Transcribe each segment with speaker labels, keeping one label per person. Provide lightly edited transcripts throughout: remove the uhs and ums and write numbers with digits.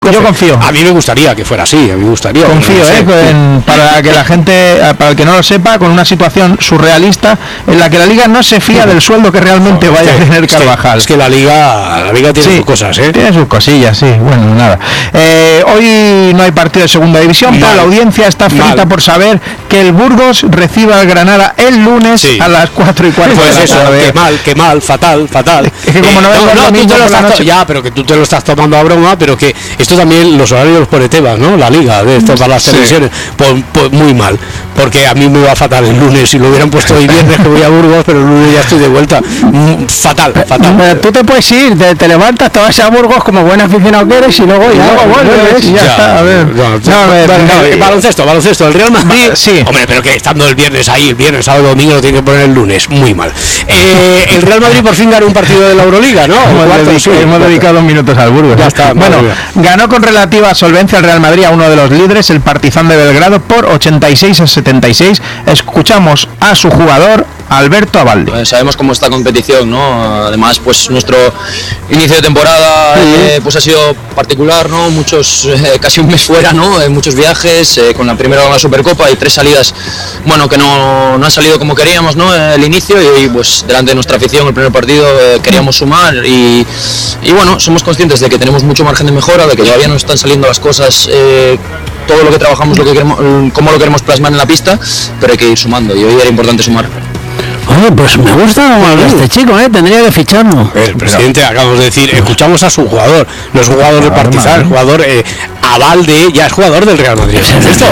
Speaker 1: Yo confío.
Speaker 2: A mí me gustaría que fuera así,
Speaker 1: Confío, para que la gente, para el que no lo sepa, con una situación surrealista en la que la Liga no se fía del sueldo que realmente vaya a tener Carvajal.
Speaker 2: Es que la Liga tiene sus cosas,
Speaker 1: Tiene sus cosillas, sí. Bueno, nada. Hoy no hay partido de segunda división, pero la audiencia está frita por saber que el Burgos reciba al Granada el lunes a las 4:15
Speaker 2: pues
Speaker 1: de la tarde.
Speaker 2: Qué mal, fatal.
Speaker 1: Es que como
Speaker 2: pero que tú te lo estás tomando a broma, pero que esto también los horarios los pone Tebas, ¿no? La Liga de esto para las televisiones, pues muy mal, porque a mí me va fatal el lunes, si lo hubieran puesto hoy viernes que voy a Burgos, pero el lunes ya estoy de vuelta. Fatal.
Speaker 1: Tú te puedes ir, te levantas, te vas a Burgos como buen aficionado que eres y luego vuelves y ya está. A ver.
Speaker 2: Baloncesto, el Real Madrid. Hombre, pero que estando el viernes, sábado, domingo lo tiene que poner el lunes, muy mal. El Real Madrid por fin ganó un partido de la Euroliga, ¿no?
Speaker 1: Hemos dedicado 2 minutos al Burgos.
Speaker 2: Ya está.
Speaker 1: Bueno, ganó con relativa solvencia el Real Madrid a uno de los líderes, el Partizan de Belgrado, por 86-76. Escuchamos a su jugador, Alberto Abalde.
Speaker 3: Sabemos cómo está la competición, ¿no? Además, pues nuestro inicio de temporada pues ha sido particular, ¿no? Muchos, casi un mes fuera, ¿no? Muchos viajes, con la primera de la Supercopa y 3 salidas, bueno, que no han salido como queríamos, ¿no? El inicio y pues delante de nuestra afición el primer partido queríamos sumar y bueno, somos conscientes de que tenemos mucho margen de mejora, de que todavía no están saliendo las cosas, todo lo que trabajamos, lo que queremos, cómo lo queremos plasmar en la pista, pero hay que ir sumando y hoy era importante sumar.
Speaker 4: Oye, pues me gusta este chico, tendría que ficharlo.
Speaker 2: El presidente, acabamos de decir, escuchamos a su jugador, no es jugador del Partizan, el jugador Abalde, ya es jugador del Real Madrid.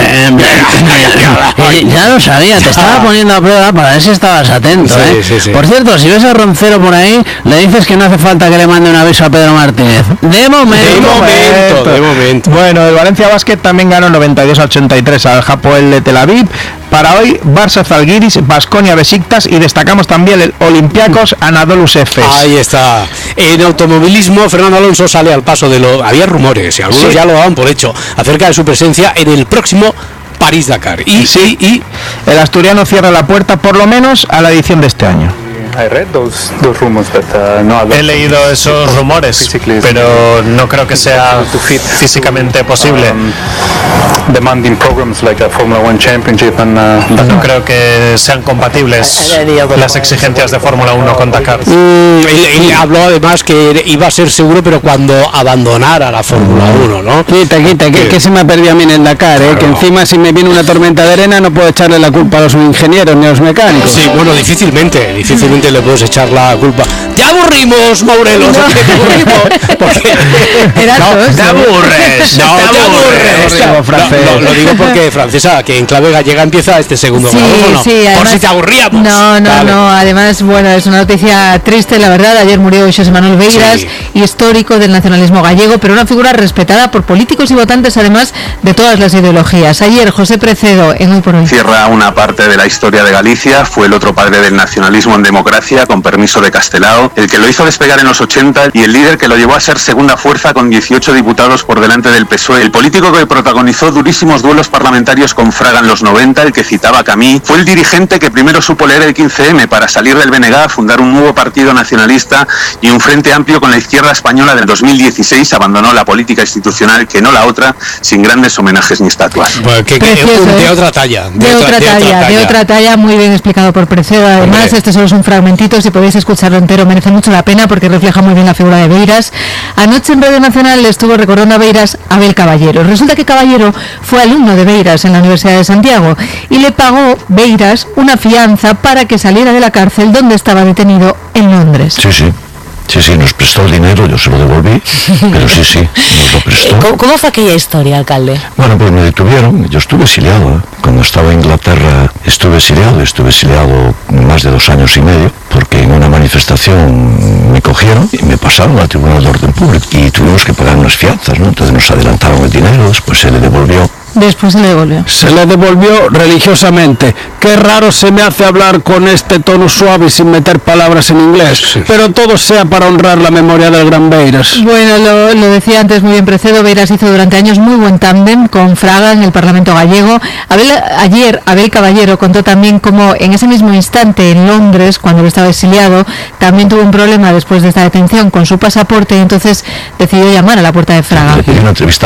Speaker 4: Ya lo sabía, te estaba poniendo a prueba para ver si estabas atento.
Speaker 2: Sí.
Speaker 4: Por cierto, si ves a Roncero por ahí, le dices que no hace falta que le mande un aviso a Pedro Martínez. De momento.
Speaker 1: Bueno, el Valencia Basket también ganó 92-83 al Hapoel de Tel Aviv. Para hoy, Barça Zalgiris, Baskonia Besiktas y destacamos también el Olympiacos Anadolu Efes.
Speaker 2: Ahí está. En automovilismo, Fernando Alonso sale al paso de lo... Había rumores y algunos ya lo daban por hecho acerca de su presencia en el próximo París-Dakar. Y
Speaker 1: el asturiano cierra la puerta por lo menos a la edición de este año.
Speaker 5: He leído esos rumores, pero no creo que sea físicamente posible. No creo que sean compatibles las exigencias de Fórmula 1 con Dakar.
Speaker 2: Él habló además que iba a ser seguro, pero cuando abandonara la Fórmula 1, ¿no?
Speaker 4: Quita, que se me ha perdido a mí en el Dakar, que encima si me viene una tormenta de arena no puedo echarle la culpa a los ingenieros ni a los mecánicos.
Speaker 2: Sí, bueno, difícilmente le puedes echar la culpa. ¡Te aburrimos, Morelos!
Speaker 4: No.
Speaker 2: ¡Te aburrimos! Porque...
Speaker 4: te aburres.
Speaker 2: Lo digo porque, Francesa, que en clave gallega empieza este segundo grado, ¿no?
Speaker 6: Sí, además,
Speaker 2: por si te aburríamos.
Speaker 6: No. Además, bueno, es una noticia triste, la verdad. Ayer murió José Manuel Beiras, histórico del nacionalismo gallego, pero una figura respetada por políticos y votantes, además de todas las ideologías. Ayer, José Precedo, en Hoy por Hoy.
Speaker 7: Cierra una parte de la historia de Galicia, fue el otro padre del nacionalismo en democracia, con permiso de Castelao, el que lo hizo despegar en los 80 y el líder que lo llevó a ser segunda fuerza con 18 diputados por delante del PSOE. El político que protagonizó durísimos duelos parlamentarios con Fraga en los 90, el que citaba a Camí, fue el dirigente que primero supo leer el 15M para salir del BNG, fundar un nuevo partido nacionalista y un frente amplio con la izquierda española. Del 2016 abandonó la política institucional, que no la otra, sin grandes homenajes ni estatuas.
Speaker 2: Bueno, de otra talla.
Speaker 6: De otra talla, muy bien explicado por Precedo. Además, este solo es un fragmentito, si podéis escucharlo entero merece mucho la pena porque refleja muy bien la figura de Beiras. Anoche en Radio Nacional le estuvo recordando a Beiras Abel Caballero. Resulta que Caballero fue alumno de Beiras en la Universidad de Santiago y le pagó Beiras una fianza para que saliera de la cárcel donde estaba detenido en Londres.
Speaker 8: Sí, nos prestó el dinero, yo se lo devolví, pero sí, nos lo prestó.
Speaker 9: ¿Cómo fue aquella historia, alcalde?
Speaker 8: Bueno, pues me detuvieron, yo estuve exiliado, Cuando estaba en Inglaterra estuve exiliado más de 2 años y medio, porque en una manifestación me cogieron y me pasaron al Tribunal de Orden Público y tuvimos que pagar unas fianzas, ¿no? Entonces nos adelantaron el dinero, después se le devolvió.
Speaker 6: Después se le devolvió.
Speaker 4: Se le devolvió religiosamente. Qué raro se me hace hablar con este tono suave y sin meter palabras en inglés. Sí. Pero todo sea para honrar la memoria del gran Beiras.
Speaker 6: Bueno, lo decía antes muy bien Precedo. Beiras hizo durante años muy buen tándem con Fraga en el Parlamento gallego. Ayer Abel Caballero contó también cómo en ese mismo instante en Londres, cuando él estaba exiliado, también tuvo un problema después de esta detención con su pasaporte y entonces decidió llamar a la puerta de Fraga.
Speaker 8: Le pedí una entrevista